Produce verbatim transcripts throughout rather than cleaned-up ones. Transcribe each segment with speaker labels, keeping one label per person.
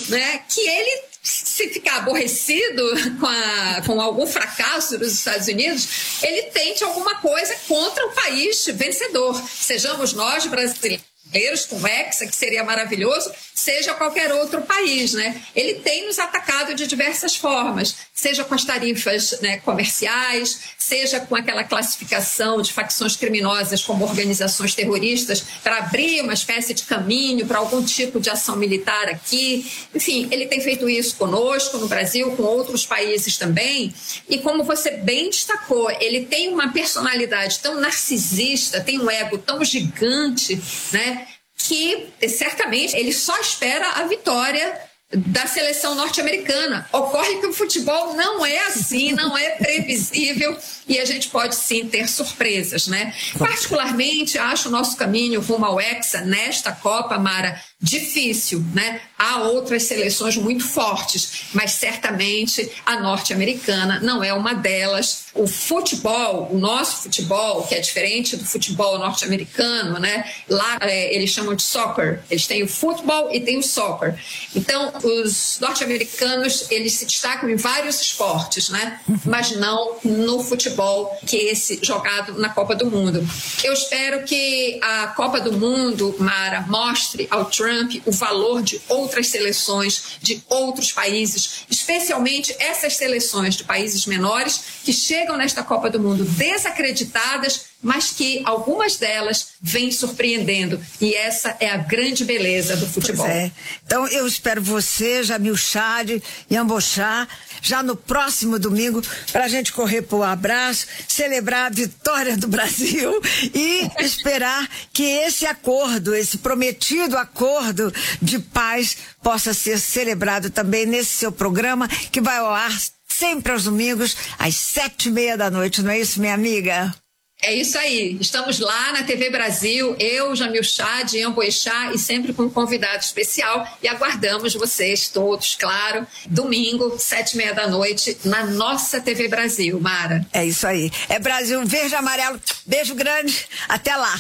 Speaker 1: né, que ele, se ficar aborrecido com, a, com algum fracasso dos Estados Unidos, ele tente alguma coisa contra o país vencedor. Sejamos nós, brasileiros, com o Hexa, que seria maravilhoso, seja qualquer outro país, né? Ele tem nos atacado de diversas formas, seja com as tarifas, né, comerciais, seja com aquela classificação de facções criminosas como organizações terroristas para abrir uma espécie de caminho para algum tipo de ação militar aqui. Enfim, ele tem feito isso conosco no Brasil, com outros países também, e como você bem destacou, ele tem uma personalidade tão narcisista, tem um ego tão gigante, né, que certamente ele só espera a vitória da seleção norte-americana. Ocorre que o futebol não é assim, não é previsível e a gente pode sim ter surpresas, né? Particularmente, acho o nosso caminho rumo ao Hexa nesta Copa, Mara, difícil, né? Há outras seleções muito fortes, mas certamente a norte-americana não é uma delas. O futebol, o nosso futebol, que é diferente do futebol norte-americano, né? Lá é, eles chamam de soccer, eles têm o futebol e tem o soccer. Então, os norte-americanos, eles se destacam em vários esportes, né? Mas não no futebol, que é esse jogado na Copa do Mundo. Eu espero que a Copa do Mundo, Mara, mostre ao Trump o valor de outras seleções, de outros países, especialmente essas seleções de países menores que chegam nesta Copa do Mundo desacreditadas, mas que algumas delas vêm surpreendendo. E essa é a grande beleza do futebol.
Speaker 2: Pois é. Então eu espero você, Jamil Chad e Ambochá, já no próximo domingo, para a gente correr pro abraço, celebrar a vitória do Brasil e esperar que esse acordo, esse prometido acordo de paz possa ser celebrado também nesse seu programa, que vai ao ar sempre aos domingos, às sete e meia da noite, não é isso, minha amiga?
Speaker 1: É isso aí, estamos lá na T V Brasil, eu, Jamil Chad, Amboechá e sempre com um convidado especial e aguardamos vocês todos, claro, domingo, sete e meia da noite, na nossa T V Brasil, Mara.
Speaker 2: É isso aí, é Brasil verde e amarelo, beijo grande, até lá.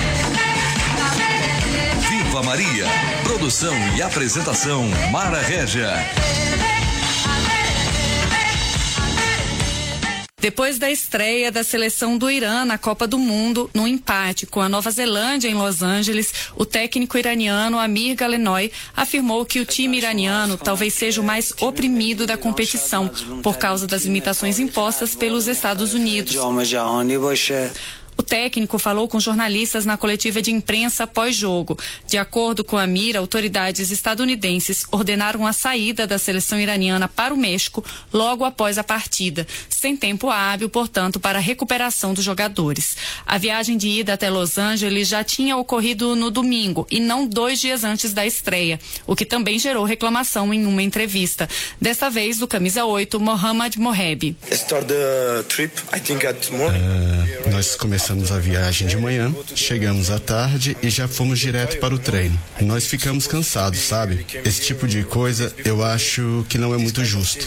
Speaker 3: Viva Maria, produção e apresentação Mara Régia.
Speaker 4: Depois da estreia da seleção do Irã na Copa do Mundo, no empate com a Nova Zelândia em Los Angeles, o técnico iraniano Amir Galenoy afirmou que o time iraniano talvez seja o mais oprimido da competição, por causa das limitações impostas pelos Estados Unidos. O técnico falou com jornalistas na coletiva de imprensa pós-jogo. De acordo com a Amir, autoridades estadunidenses ordenaram a saída da seleção iraniana para o México logo após a partida, sem tempo hábil, portanto, para a recuperação dos jogadores. A viagem de ida até Los Angeles já tinha ocorrido no domingo e não dois dias antes da estreia, o que também gerou reclamação em uma entrevista. Desta vez, do camisa oito, Mohammad Mohebi.
Speaker 5: Uh, nós começamos a viagem de manhã, chegamos à tarde e já fomos direto para o treino. Nós ficamos cansados, sabe? Esse tipo de coisa eu acho que não é muito justo.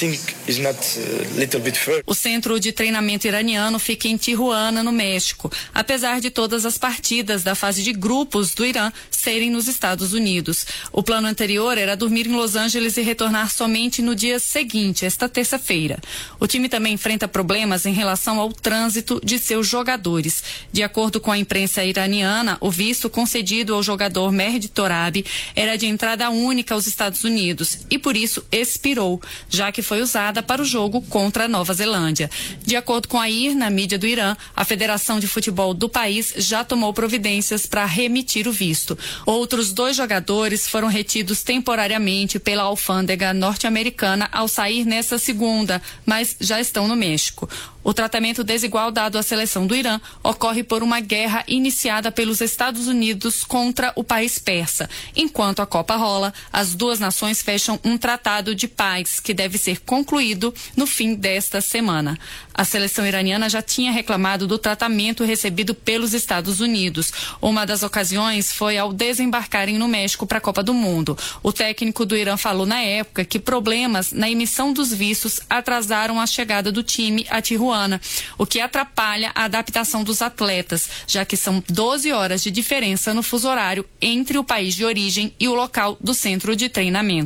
Speaker 4: O centro de treinamento iraniano fica em Tijuana, no México, apesar de todas as partidas da fase de grupos do Irã serem nos Estados Unidos. O plano anterior era dormir em Los Angeles e retornar somente no dia seguinte, esta terça-feira. O time também enfrenta problemas em relação ao trânsito de seus jogadores. De acordo com a imprensa iraniana, o visto concedido ao jogador Mehdi Torabi era de entrada única aos Estados Unidos e por isso expirou, já que foi usada para o jogo contra a Nova Zelândia. De acordo com a I R, na mídia do Irã, a Federação de Futebol do país já tomou providências para remitir o visto. Outros dois jogadores foram retidos temporariamente pela alfândega norte-americana ao sair nesta segunda, mas já estão no México. O tratamento desigual dado à seleção do Irã ocorre por uma guerra iniciada pelos Estados Unidos contra o país persa. Enquanto a Copa rola, as duas nações fecham um tratado de paz que deve ser concluído no fim desta semana. A seleção iraniana já tinha reclamado do tratamento recebido pelos Estados Unidos. Uma das ocasiões foi ao desembarcarem no México para a Copa do Mundo. O técnico do Irã falou na época que problemas na emissão dos vistos atrasaram a chegada do time a Tijuana, o que atrapalha a adaptação dos atletas, já que são doze horas de diferença no fuso horário entre o país de origem e o local do centro de treinamento.